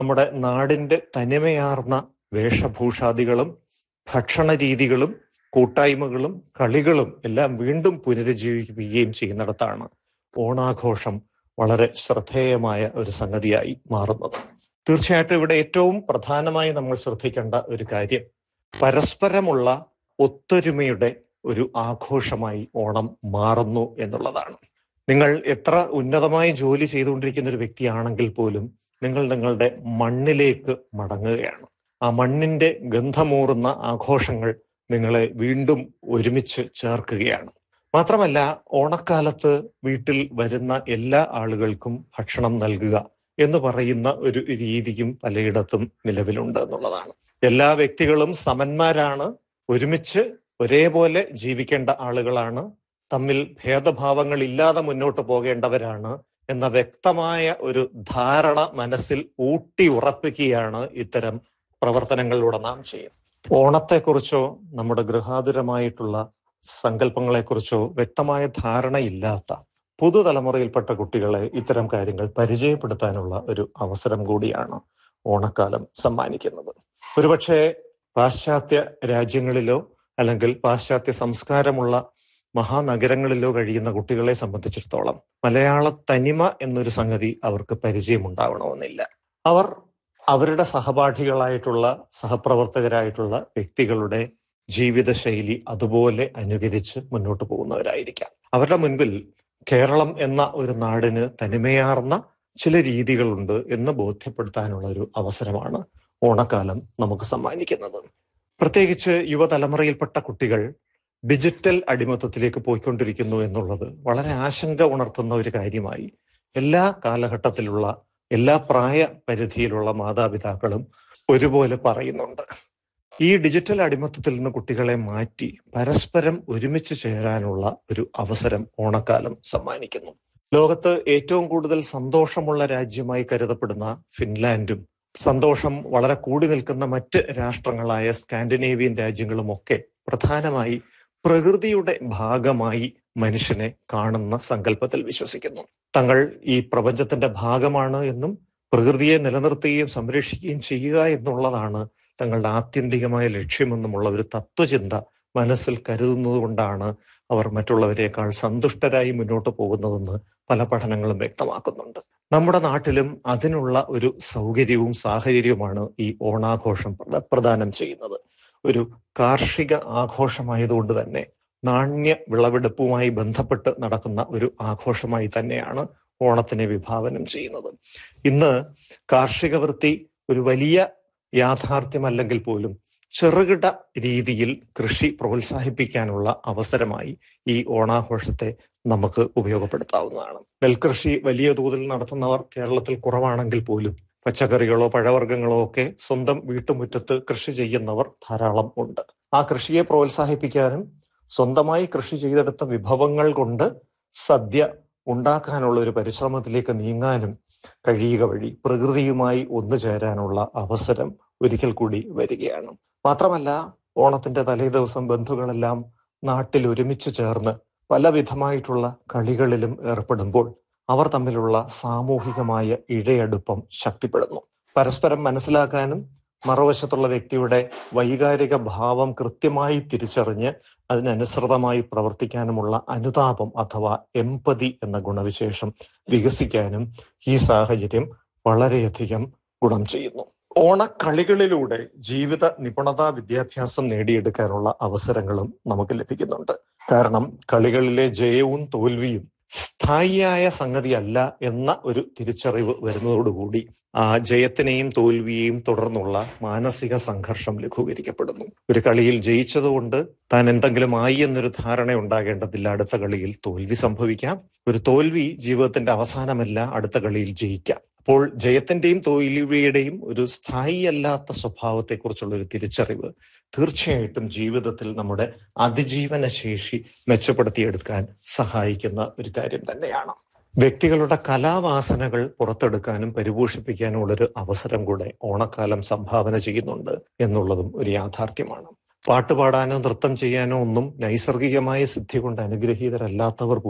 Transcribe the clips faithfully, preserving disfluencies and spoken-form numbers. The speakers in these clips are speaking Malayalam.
നമ്മുടെ നാടിൻ്റെ തനിമയാർന്ന വേഷഭൂഷാദികളും ഭക്ഷണ രീതികളും കൂട്ടായ്മകളും കളികളും എല്ലാം വീണ്ടും പുനരുജ്ജീവിക്കുകയും ചെയ്യുന്നിടത്താണ് ഓണാഘോഷം വളരെ ശ്രദ്ധേയമായ ഒരു സംഗതിയായി മാറുന്നത്. തീർച്ചയായിട്ടും ഇവിടെ ഏറ്റവും പ്രധാനമായി നമ്മൾ ശ്രദ്ധിക്കേണ്ട ഒരു കാര്യം പരസ്പരമുള്ള ഒത്തൊരുമയുടെ ഒരു ആഘോഷമായി ഓണം മാറുന്നു എന്നുള്ളതാണ്. നിങ്ങൾ എത്ര ഉന്നതമായി ജോലി ചെയ്തുകൊണ്ടിരിക്കുന്ന ഒരു വ്യക്തിയാണെങ്കിൽ പോലും നിങ്ങൾ നിങ്ങളുടെ മണ്ണിലേക്ക് മടങ്ങുകയാണ്. ആ മണ്ണിന്റെ ഗന്ധമൂറുന്ന ആഘോഷങ്ങൾ നിങ്ങളെ വീണ്ടും ഒരുമിച്ച് ചേർക്കുകയാണ്. മാത്രമല്ല, ഓണക്കാലത്ത് വീട്ടിൽ വരുന്ന എല്ലാ ആളുകൾക്കും ഭക്ഷണം നൽകുക എന്ന് പറയുന്ന ഒരു രീതിയും പലയിടത്തും നിലവിലുണ്ട് എന്നുള്ളതാണ്. എല്ലാ വ്യക്തികളും സമന്മാരാണ്, ഒരുമിച്ച് ഒരേപോലെ ജീവിക്കേണ്ട ആളുകളാണ്, തമ്മിൽ ഭേദഭാവങ്ങൾ ഇല്ലാതെ മുന്നോട്ട് പോകേണ്ടവരാണ് എന്ന വ്യക്തമായ ഒരു ധാരണ മനസ്സിൽ ഊട്ടി ഉറപ്പിക്കുകയാണ് ഇത്തരം പ്രവർത്തനങ്ങളിലൂടെ നാം ചെയ്യുന്നത്. ഓണത്തെക്കുറിച്ചോ നമ്മുടെ ഗൃഹാതുരമായിട്ടുള്ള സങ്കല്പങ്ങളെക്കുറിച്ചോ വ്യക്തമായ ധാരണയില്ലാത്ത പുതുതലമുറയിൽപ്പെട്ട കുട്ടികളെ ഇത്തരം കാര്യങ്ങൾ പരിചയപ്പെടുത്താനുള്ള ഒരു അവസരം കൂടിയാണ് ഓണക്കാലം സമ്മാനിക്കുന്നത്. ഒരുപക്ഷെ പാശ്ചാത്യ രാജ്യങ്ങളിലോ അല്ലെങ്കിൽ പാശ്ചാത്യ സംസ്കാരമുള്ള മഹാനഗരങ്ങളിലോ കഴിയുന്ന കുട്ടികളെ സംബന്ധിച്ചിടത്തോളം മലയാള തനിമ എന്നൊരു സംഗതി അവർക്ക് പരിചയമുണ്ടാവണമെന്നില്ല. അവർ അവരുടെ സഹപാഠികളായിട്ടുള്ള സഹപ്രവർത്തകരായിട്ടുള്ള വ്യക്തികളുടെ ജീവിതശൈലി അതുപോലെ അനുകരിച്ച് മുന്നോട്ട് പോകുന്നവരായിരിക്കാം. അവരുടെ മുൻപിൽ കേരളം എന്ന ഒരു നാടിന് തനിമയാർന്ന ചില രീതികളുണ്ട് എന്ന് ബോധ്യപ്പെടുത്താനുള്ള ഒരു അവസരമാണ് ഓണക്കാലം നമുക്ക് സമ്മാനിക്കുന്നത്. പ്രത്യേകിച്ച് യുവതലമുറയിൽപ്പെട്ട കുട്ടികൾ ഡിജിറ്റൽ അടിമത്തത്തിലേക്ക് പോയിക്കൊണ്ടിരിക്കുന്നു എന്നുള്ളത് വളരെ ആശങ്ക ഉണർത്തുന്ന ഒരു കാര്യമായി എല്ലാ കാലഘട്ടത്തിലുള്ള എല്ലാ പ്രായ പരിധിയിലുള്ള മാതാപിതാക്കളും ഒരുപോലെ പറയുന്നുണ്ട്. ഈ ഡിജിറ്റൽ അടിമത്തത്തിൽ നിന്ന് കുട്ടികളെ മാറ്റി പരസ്പരം ഒരുമിച്ച് ചേരാനുള്ള ഒരു അവസരം ഓണക്കാലം സമ്മാനിക്കുന്നു. ലോകത്ത് ഏറ്റവും കൂടുതൽ സന്തോഷമുള്ള രാജ്യമായി കരുതപ്പെടുന്ന ഫിൻലാൻഡും സന്തോഷം വളരെ കൂടി നിൽക്കുന്ന മറ്റ് രാഷ്ട്രങ്ങളായ സ്കാൻഡിനേവിയൻ രാജ്യങ്ങളുമൊക്കെ പ്രധാനമായി പ്രകൃതിയുടെ ഭാഗമായി മനുഷ്യനെ കാണുന്ന സങ്കല്പത്തിൽ വിശ്വസിക്കുന്നു. തങ്ങൾ ഈ പ്രപഞ്ചത്തിന്റെ ഭാഗമാണ് എന്നും പ്രകൃതിയെ നിലനിർത്തുകയും സംരക്ഷിക്കുകയും ചെയ്യുക എന്നുള്ളതാണ് തങ്ങളുടെ ആത്യന്തികമായ ലക്ഷ്യമെന്നുമുള്ള ഒരു തത്വചിന്ത മനസ്സിൽ കരുതുന്നത് കൊണ്ടാണ് അവർ മറ്റുള്ളവരെക്കാൾ സന്തുഷ്ടരായി മുന്നോട്ട് പോകുന്നതെന്ന് പല പഠനങ്ങളും വ്യക്തമാക്കുന്നുണ്ട്. നമ്മുടെ നാട്ടിലും അതിനുള്ള ഒരു സൗകര്യവും സാഹചര്യവുമാണ് ഈ ഓണാഘോഷം പ്രദാനം ചെയ്യുന്നത്. ഒരു കാർഷിക ആഘോഷമായതുകൊണ്ട് തന്നെ നാണ്യ വിളവെടുപ്പുമായി ബന്ധപ്പെട്ട് നടക്കുന്ന ഒരു ആഘോഷമായി തന്നെയാണ് ഓണത്തിനെ വിഭാവനം ചെയ്യുന്നത്. ഇന്ന് കാർഷിക വൃത്തി ഒരു വലിയ യാഥാർത്ഥ്യമല്ലെങ്കിൽ പോലും ചെറുകിട രീതിയിൽ കൃഷി പ്രോത്സാഹിപ്പിക്കാനുള്ള അവസരമായി ഈ ഓണാഘോഷത്തെ നമുക്ക് ഉപയോഗപ്പെടുത്താവുന്നതാണ്. നെൽകൃഷി വലിയ തോതിൽ നടത്തുന്നവർ കേരളത്തിൽ കുറവാണെങ്കിൽ പോലും പച്ചക്കറികളോ പഴവർഗ്ഗങ്ങളോ ഒക്കെ സ്വന്തം വീട്ടുമുറ്റത്ത് കൃഷി ചെയ്യുന്നവർ ധാരാളം ഉണ്ട്. ആ കൃഷിയെ പ്രോത്സാഹിപ്പിക്കാനും സ്വന്തമായി കൃഷി ചെയ്തെടുത്ത വിഭവങ്ങൾ കൊണ്ട് സദ്യ ഉണ്ടാക്കാനുള്ള ഒരു പരിശ്രമത്തിലേക്ക് നീങ്ങാനും കഴിയുക വഴി പ്രകൃതിയുമായി ഒന്നു ചേരാനുള്ള അവസരം ഒരിക്കൽ കൂടി വരികയാണ്. മാത്രമല്ല, ഓണത്തിന്റെ തലേ ദിവസം ബന്ധുക്കളെല്ലാം നാട്ടിൽ ഒരുമിച്ച് ചേർന്ന് പല വിധമായിട്ടുള്ള കളികളിലും ഏർപ്പെടുമ്പോൾ അവർ തമ്മിലുള്ള സാമൂഹികമായ ഇഴയടുപ്പം ശക്തിപ്പെടുന്നു. പരസ്പരം മനസ്സിലാക്കാനും മറുവശത്തുള്ള വ്യക്തിയുടെ വൈകാരിക ഭാവം കൃത്യമായി തിരിച്ചറിഞ്ഞ് അതിനനുസൃതമായി പ്രവർത്തിക്കാനുമുള്ള അനുതാപം അഥവാ എംപതി എന്ന ഗുണവിശേഷം വികസിക്കാനും ഈ സാഹചര്യം വളരെയധികം ഗുണം ചെയ്യുന്നു. ഓണക്കളികളിലൂടെ ജീവിത നിപുണതാ വിദ്യാഭ്യാസം നേടിയെടുക്കാനുള്ള അവസരങ്ങളും നമുക്ക് ലഭിക്കുന്നുണ്ട്. കാരണം കളികളിലെ ജയവും തോൽവിയും സ്ഥായിയായ സംഗതിയല്ല എന്ന ഒരു തിരിച്ചറിവ് വരുന്നതോടുകൂടി ആ ജയത്തിനെയും തോൽവിയെയും തുടർന്നുള്ള മാനസിക സംഘർഷം ലഘൂകരിക്കപ്പെടുന്നു. ഒരു കളിയിൽ ജയിച്ചതുകൊണ്ട് താൻ എന്തെങ്കിലും ആയി എന്നൊരു ധാരണ ഉണ്ടാകേണ്ടതില്ല. അടുത്ത കളിയിൽ തോൽവി സംഭവിക്കാം. ഒരു തോൽവി ജീവിതത്തിന്റെ അവസാനമല്ല, അടുത്ത കളിയിൽ ജയിക്കാം. അപ്പോൾ ജയത്തിന്റെയും തോൽവിയുടെയും ഒരു സ്ഥായി അല്ലാത്ത സ്വഭാവത്തെക്കുറിച്ചുള്ള ഒരു തിരിച്ചറിവ് തീർച്ചയായിട്ടും ജീവിതത്തിൽ നമ്മുടെ അതിജീവന ശേഷി മെച്ചപ്പെടുത്തിയെടുക്കാൻ സഹായിക്കുന്ന ഒരു കാര്യം തന്നെയാണ്. വ്യക്തികളുടെ കലാവാസനകൾ പുറത്തെടുക്കാനും പരിപോഷിപ്പിക്കാനും ഉള്ളൊരു അവസരം കൂടെ ഓണക്കാലം സംഭാവന ചെയ്യുന്നുണ്ട് എന്നുള്ളതും ഒരു യാഥാർത്ഥ്യമാണ്. പാട്ടുപാടാനോ നൃത്തം ചെയ്യാനോ ഒന്നും നൈസർഗികമായ സിദ്ധി കൊണ്ട് അനുഗ്രഹീതരല്ലാത്തവർ പോലും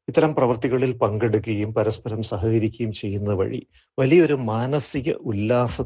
ഇത്തരം പ്രവൃത്തികളിൽ പങ്കെടുക്കുകയും പരസ്പരം സഹകരിക്കുകയും ചെയ്യുന്നത് വഴി വലിയൊരു മാനസിക ഉല്ലാസ